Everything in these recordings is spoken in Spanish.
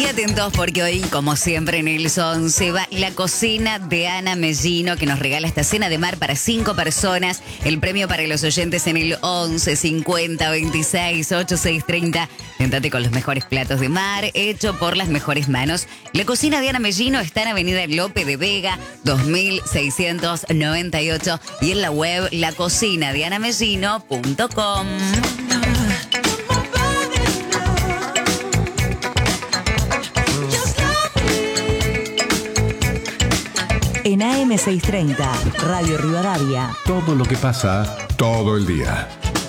Y atentos porque hoy, como siempre en el 11, va la cocina de Ana Mellino, que nos regala esta cena de mar para 5 personas. El premio para los oyentes en el 11 50 26 86 30. Tentate con los mejores platos de mar, hecho por las mejores manos. La cocina de Ana Mellino está en Avenida Lope de Vega, 2698, y en la web lacocinadeanamellino.com. En AM630, Radio Rivadavia. Todo lo que pasa, todo el día.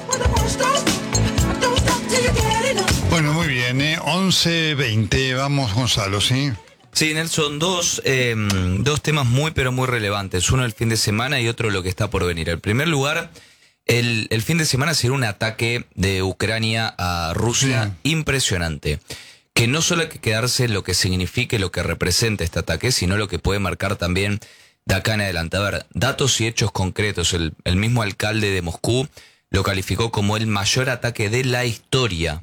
Bueno, muy bien, 11:20, vamos Gonzalo, ¿sí? Sí, Nelson, dos temas muy pero muy relevantes. Uno el fin de semana y otro lo que está por venir. En primer lugar, el fin de semana será un ataque de Ucrania a Rusia impresionante. Que no solo hay que quedarse en lo que signifique, lo que representa este ataque, sino lo que puede marcar también de acá en adelante. A ver, datos y hechos concretos. El mismo alcalde de Moscú lo calificó como el mayor ataque de la historia.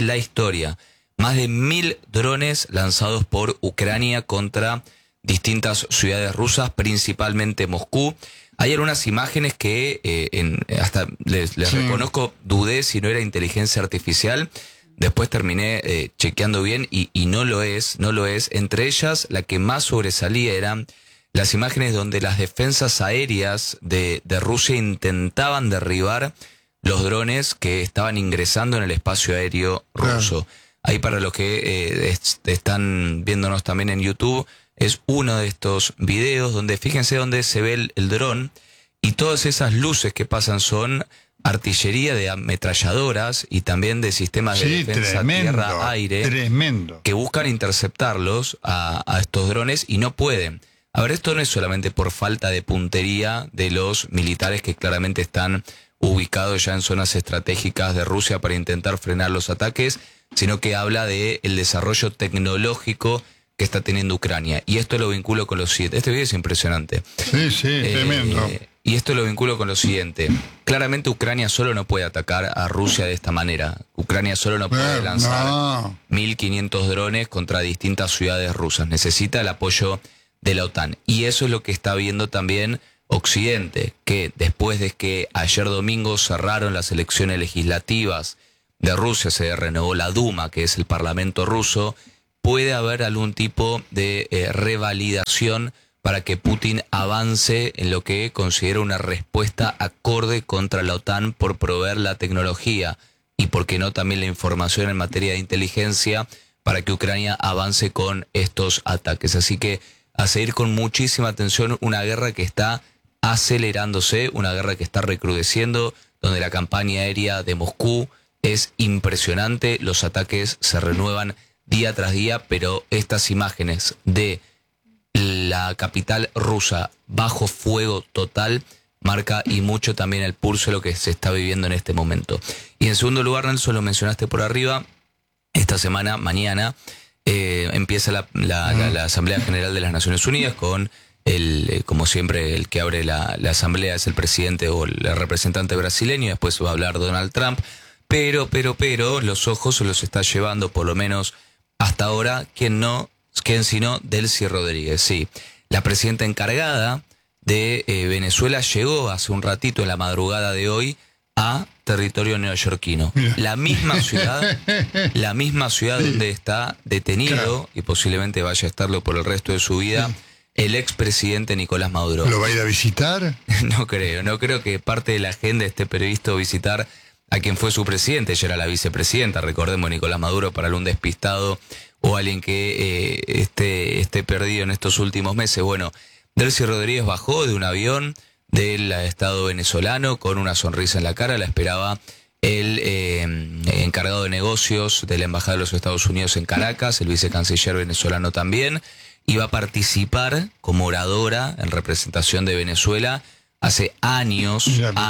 Más de 1000 drones lanzados por Ucrania contra distintas ciudades rusas, principalmente Moscú. Hay algunas imágenes que hasta les reconozco, dudé si no era inteligencia artificial. Después terminé chequeando bien y no lo es. Entre ellas, la que más sobresalía eran las imágenes donde las defensas aéreas de Rusia intentaban derribar los drones que estaban ingresando en el espacio aéreo ruso. Ahí, para los que están viéndonos también en YouTube, es uno de estos videos donde fíjense donde se ve el dron, y todas esas luces que pasan son artillería de ametralladoras y también de sistemas de defensa tierra-aire que buscan interceptarlos a estos drones y no pueden. A ver, esto no es solamente por falta de puntería de los militares que claramente están ubicados ya en zonas estratégicas de Rusia para intentar frenar los ataques, sino que habla de el desarrollo tecnológico que está teniendo Ucrania. Y esto lo vinculo con lo siguiente. Este video es impresionante. Sí, tremendo. Y esto lo vinculo con lo siguiente. Claramente Ucrania solo no puede atacar a Rusia de esta manera. Ucrania solo no puede lanzar 1500 drones contra distintas ciudades rusas. Necesita el apoyo de la OTAN. Y eso es lo que está viendo también Occidente, que después de que ayer domingo cerraron las elecciones legislativas de Rusia, se renovó la Duma, que es el parlamento ruso, puede haber algún tipo de revalidación para que Putin avance en lo que considera una respuesta acorde contra la OTAN por proveer la tecnología y, por qué no, también la información en materia de inteligencia para que Ucrania avance con estos ataques. Así que a seguir con muchísima atención, una guerra que está acelerándose, una guerra que está recrudeciendo, donde la campaña aérea de Moscú es impresionante, los ataques se renuevan día tras día, pero estas imágenes de la capital rusa bajo fuego total marca y mucho también el pulso de lo que se está viviendo en este momento. Y en segundo lugar, Nelson, lo mencionaste por arriba, esta semana, mañana, empieza la Asamblea General de las Naciones Unidas con como siempre, el que abre la asamblea es el presidente o el representante brasileño, después va a hablar Donald Trump, pero los ojos se los está llevando, por lo menos hasta ahora, ¿quién sino Delcy Rodríguez? Sí, la presidenta encargada de Venezuela llegó hace un ratito, en la madrugada de hoy, a territorio neoyorquino. La misma ciudad donde está detenido, y posiblemente vaya a estarlo por el resto de su vida, el expresidente Nicolás Maduro. ¿Lo va a ir a visitar? No creo que parte de la agenda esté previsto visitar a quien fue su presidente. Ella era la vicepresidenta, recordemos, Nicolás Maduro, para algún despistado o alguien que esté perdido en estos últimos meses. Bueno, Delcy Rodríguez bajó de un avión del Estado venezolano con una sonrisa en la cara. La esperaba el encargado de negocios de la Embajada de los Estados Unidos en Caracas, el vicecanciller venezolano también. Iba a participar como oradora en representación de Venezuela. Hace años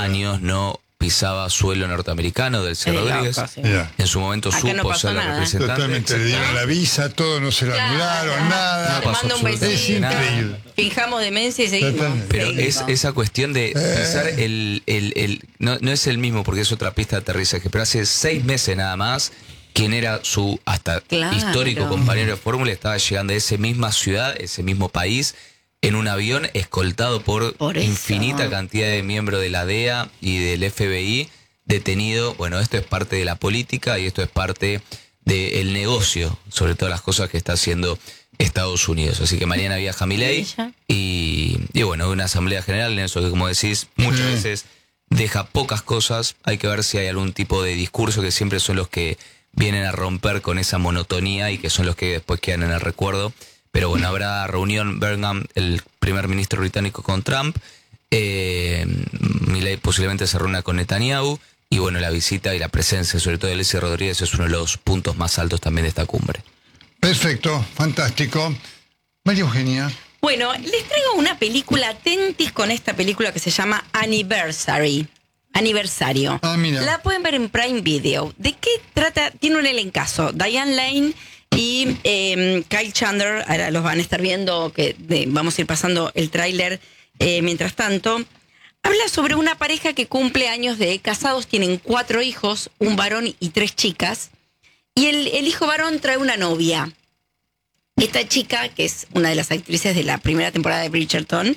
no pisaba suelo norteamericano del Rodríguez. En su momento acá supo no ser la representante. Totalmente, le dieron la visa, todo, no se la anularon, nada. No pasó mando un besito. Es increíble. Fijamos demencia y seguimos. Pero es esa cuestión de pisar no es el mismo porque es otra pista de aterrizaje, pero hace 6 meses nada más quien era su hasta histórico compañero de fórmula, estaba llegando de esa misma ciudad, ese mismo país, en un avión escoltado por infinita cantidad de miembros de la DEA y del FBI, detenido. Bueno, esto es parte de la política y esto es parte del negocio, sobre todas las cosas que está haciendo Estados Unidos. Así que mañana viaja Milei y bueno, una asamblea general en eso que, como decís, muchas veces deja pocas cosas. Hay que ver si hay algún tipo de discurso, que siempre son los que vienen a romper con esa monotonía y que son los que después quedan en el recuerdo. Pero bueno, habrá reunión Burnham, el primer ministro británico, con Trump. Milei posiblemente se reúna con Netanyahu. Y bueno, la visita y la presencia, sobre todo de Delcy Rodríguez, es uno de los puntos más altos también de esta cumbre. Perfecto, fantástico. María Eugenia. Bueno, les traigo una película, atentis con esta película que se llama Aniversario. Ah, mira. La pueden ver en Prime Video. ¿De qué trata? Tiene un elencazo. Diane Lane y Kyle Chandler. Ahora los van a estar viendo, vamos a ir pasando el tráiler mientras tanto. Habla sobre una pareja que cumple años de casados, tienen 4 hijos, un varón y 3 chicas, y el hijo varón trae una novia. Esta chica, que es una de las actrices de la primera temporada de Bridgerton,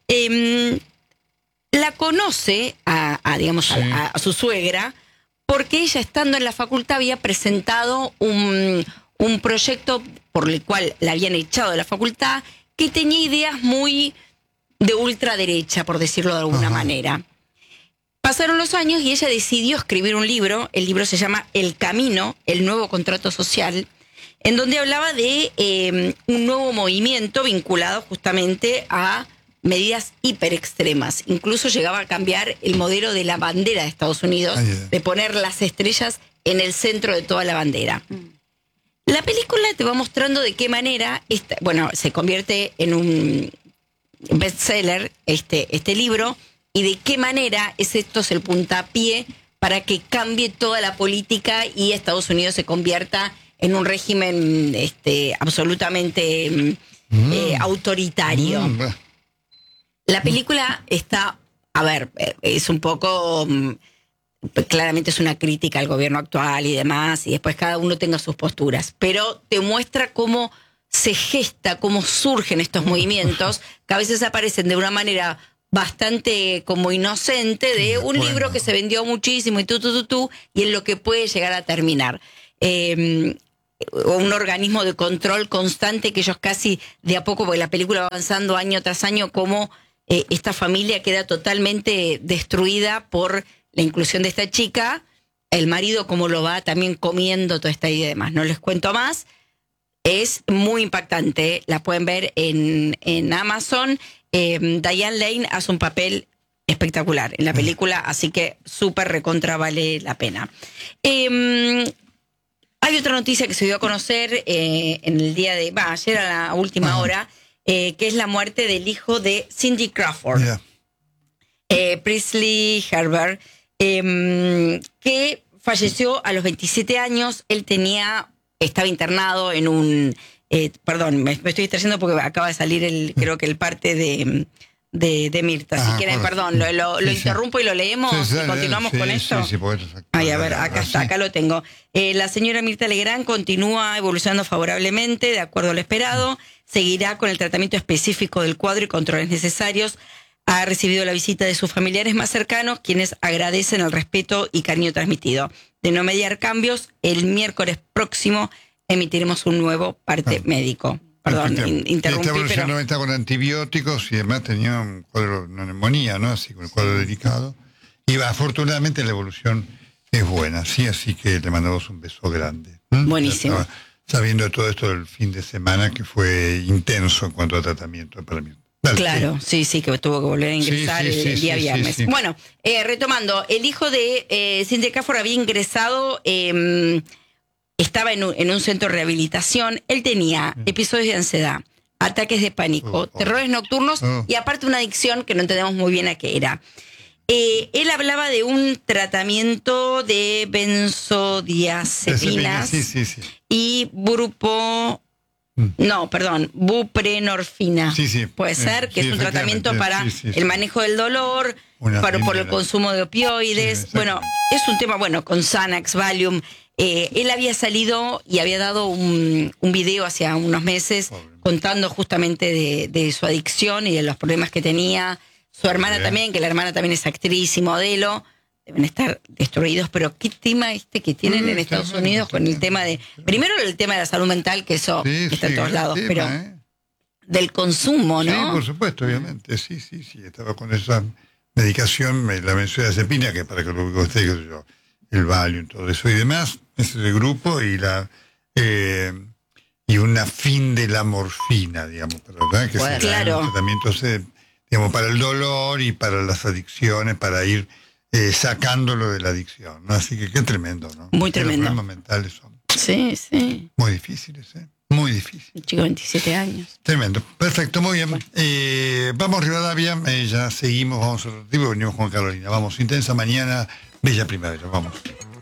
la conoce a su suegra, porque ella, estando en la facultad, había presentado un proyecto por el cual la habían echado de la facultad, que tenía ideas muy de ultraderecha, por decirlo de alguna manera. Pasaron los años y ella decidió escribir un libro. El libro se llama El Camino, el nuevo contrato social, en donde hablaba de un nuevo movimiento vinculado justamente a medidas hiperextremas. Incluso llegaba a cambiar el modelo de la bandera de Estados Unidos, de poner las estrellas en el centro de toda la bandera. La película te va mostrando de qué manera se convierte en un bestseller este libro, y de qué manera esto es el puntapié para que cambie toda la política y Estados Unidos se convierta en un régimen absolutamente autoritario. La película está, es un poco, claramente es una crítica al gobierno actual y demás, y después cada uno tenga sus posturas, pero te muestra cómo se gesta, cómo surgen estos movimientos, que a veces aparecen de una manera bastante como inocente, de un libro que se vendió muchísimo y y en lo que puede llegar a terminar. O un organismo de control constante que ellos casi de a poco, porque la película va avanzando año tras año, como esta familia queda totalmente destruida por la inclusión de esta chica, el marido como lo va también comiendo toda esta idea y demás. No les cuento más. Es muy impactante, la pueden ver en Amazon. Diane Lane hace un papel espectacular en la película, así que súper recontra vale la pena. Hay otra noticia que se dio a conocer en el día de ayer a la última hora, que es la muerte del hijo de Cindy Crawford, Presley Herbert, que falleció a los 27 años. Él estaba internado en un... perdón, me estoy distrayendo porque acaba de salir creo que el parte de Mirta. Si quieren, perdón, lo interrumpo y lo leemos y continuamos con esto. A ver, acá está, acá lo tengo. La señora Mirta Legrand continúa evolucionando favorablemente, de acuerdo a lo esperado. Seguirá con el tratamiento específico del cuadro y controles necesarios. Ha recibido la visita de sus familiares más cercanos, quienes agradecen el respeto y cariño transmitido. De no mediar cambios, el miércoles próximo emitiremos un nuevo parte médico. Perdón, interrumpí, pero... Está con antibióticos y además tenía un cuadro, una neumonía, ¿no? Así, con el cuadro delicado. Y afortunadamente la evolución es buena, ¿sí? Así que le mandamos un beso grande. Buenísimo. Sabiendo todo esto del fin de semana, que fue intenso en cuanto a tratamiento para mí. Dale, claro, sí, que tuvo que volver a ingresar el día viernes. Sí. Bueno, retomando, el hijo de Cindy Crawford había ingresado, estaba en un centro de rehabilitación. Él tenía episodios de ansiedad, ataques de pánico, terrores nocturnos y aparte una adicción que no entendemos muy bien a qué era. Él hablaba de un tratamiento de benzodiazepinas y buprenorfina. Puede ser, que es un tratamiento para el manejo del dolor, por el consumo de opioides. Bueno, es un tema, con Xanax, Valium. Él había salido y había dado un video hace unos meses contando justamente de su adicción y de los problemas que tenía. Su hermana también, que la hermana también es actriz y modelo. Deben estar destruidos, pero qué tema que tienen en Estados Unidos con el tema de... Primero el tema de la salud mental, que eso está en todos lados, pero del consumo, ¿no? Sí, por supuesto, obviamente. Sí. Estaba con esa medicación, la benzodiazepina, que para que lo ubique usted, qué sé yo, el Valium, todo eso y demás, ese es el grupo, y una fin de la morfina, digamos, ¿verdad? Que claro. Claro. Tratamientos, digamos, para el dolor y para las adicciones, para ir sacándolo de la adicción, ¿no? Así que qué tremendo, ¿no? Muy tremendo. Los problemas mentales son muy difíciles, muy difíciles. Un chico de 27 años. Tremendo. Perfecto, muy bien. Vamos Rivadavia, ya seguimos, vamos a venimos con Carolina. Vamos, intensa mañana, bella primavera, vamos.